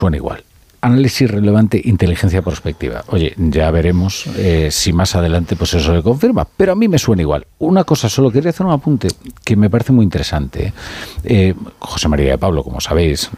suena igual. Análisis relevante, inteligencia prospectiva. Oye, ya veremos si más adelante pues eso se confirma, pero a mí me suena igual. Una cosa, solo quería hacer un apunte que me parece muy interesante. José María de Pablo, como sabéis,